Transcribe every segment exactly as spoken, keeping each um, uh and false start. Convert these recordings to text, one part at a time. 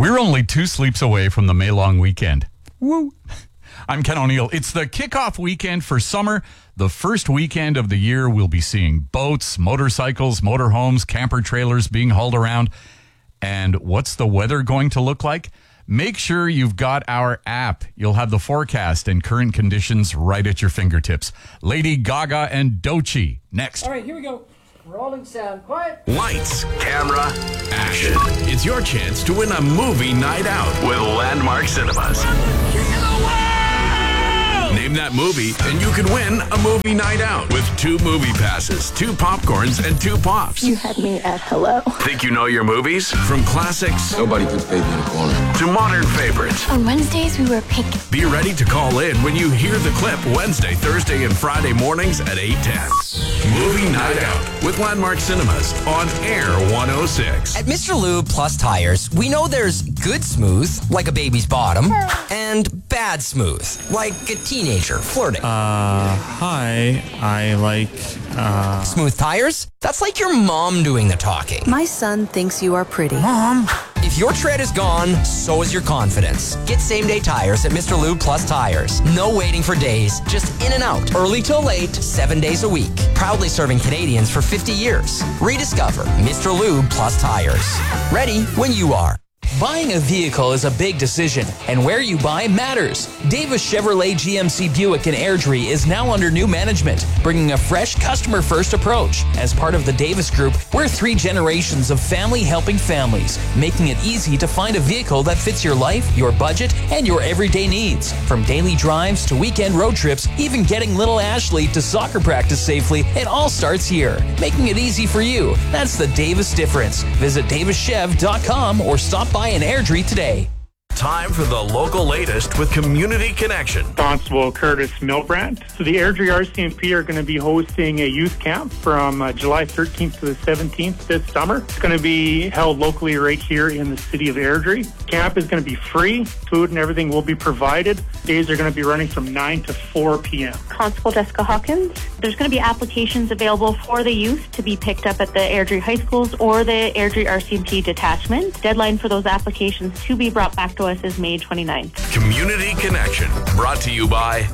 We're only two sleeps away from the May long weekend. Woo! I'm Ken O'Neill. It's the kickoff weekend for summer. The first weekend of the year, we'll be seeing boats, motorcycles, motorhomes, camper trailers being hauled around. And what's the weather going to look like? Make sure you've got our app. You'll have the forecast and current conditions right at your fingertips. Lady Gaga and Doechii next. All right, here we go. Rolling sound. Quiet. Lights, camera, action. It's your chance to win a movie night out with Landmark Cinemas. Name that movie, and you could win a movie night out with two movie passes, two popcorns, and two pops. You had me at hello. Think you know your movies? From classics Nobody puts baby in a corner. to modern favorites. On Wednesdays, we wear pink. Be ready to call in when you hear the clip Wednesday, Thursday, and Friday mornings at eight ten. Movie Night Out with Landmark Cinemas on Air one oh six. At Mister Lube Plus Tires, we know there's good smooth, like a baby's bottom, and bad smooth, like a teenager flirting. Uh, hi. I like, uh... Smooth tires? That's like your mom doing the talking. My son thinks you are pretty. Mom. If your tread is gone, so is your confidence. Get same-day tires at Mister Lube Plus Tires. No waiting for days, just in and out. Early till late, seven days a week. Proudly serving Canadians for fifty years. Rediscover Mister Lube Plus Tires. Ready when you are. Buying a vehicle is a big decision, and where you buy matters. Davis Chevrolet G M C Buick in Airdrie is now under new management, bringing a fresh customer-first approach. As part of the Davis Group, we're three generations of family helping families, making it easy to find a vehicle that fits your life, your budget, and your everyday needs. From daily drives to weekend road trips, even getting little Ashley to soccer practice safely, it all starts here, making it easy for you. That's the Davis difference. Visit davis chev dot com or stop by in Airdrie today. Time for the local latest with Community Connection. Constable Curtis Milbrandt. So the Airdrie R C M P are going to be hosting a youth camp from uh, July thirteenth to the seventeenth this summer. It's going to be held locally right here in the city of Airdrie. Camp is going to be free. Food and everything will be provided. Days are going to be running from nine to four p.m. Constable Jessica Hawkins. There's going to be applications available for the youth to be picked up at the Airdrie High Schools or the Airdrie R C M P detachment. Deadline for those applications to be brought back to us is May twenty-ninth. Community Connection, brought to you by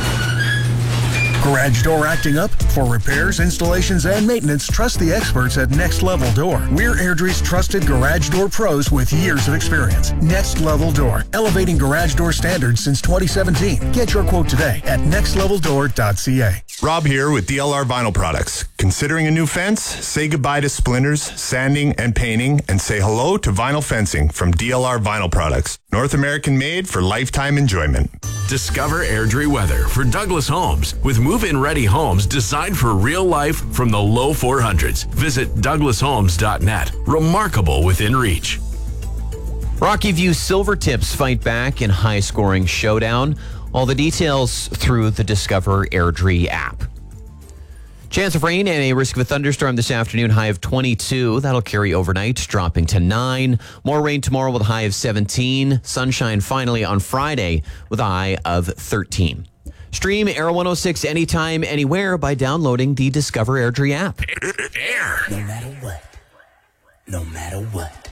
Garage door acting up? For repairs, installations, and maintenance, trust the experts at Next Level Door. We're Airdrie's trusted garage door pros with years of experience. Next Level Door, elevating garage door standards since twenty seventeen. Get your quote today at next level door dot c a. Rob here with D L R Vinyl Products. Considering a new fence? Say goodbye to splinters, sanding, and painting, and say hello to vinyl fencing from D L R Vinyl Products. North American made for lifetime enjoyment. Discover Airdrie weather for Douglas Homes with move-in ready homes designed for real life from the low four hundreds. Visit douglas homes dot net. Remarkable within reach. Rocky View Silvertips fight back in high-scoring showdown. All the details through the Discover Airdrie app. Chance of rain and a risk of a thunderstorm this afternoon, high of twenty-two. That'll carry overnight, dropping to nine. More rain tomorrow with a high of seventeen. Sunshine finally on Friday with a high of thirteen. Stream Air one oh six anytime, anywhere by downloading the Discover Airdrie app. Air. No matter what. No matter what.